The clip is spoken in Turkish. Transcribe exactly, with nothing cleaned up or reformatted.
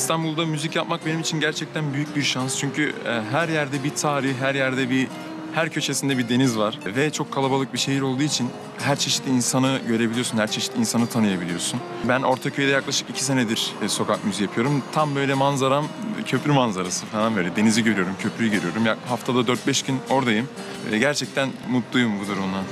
İstanbul'da müzik yapmak benim için gerçekten büyük bir şans. Çünkü e, her yerde bir tarih, her yerde bir, her köşesinde bir deniz var. Ve çok kalabalık bir şehir olduğu için her çeşit insanı görebiliyorsun, her çeşit insanı tanıyabiliyorsun. Ben Ortaköy'de yaklaşık iki senedir e, sokak müziği yapıyorum. Tam böyle manzaram köprü manzarası falan böyle. Denizi görüyorum, köprüyü görüyorum. Ya, haftada dört beş gün oradayım. E, gerçekten mutluyum bu durumdan.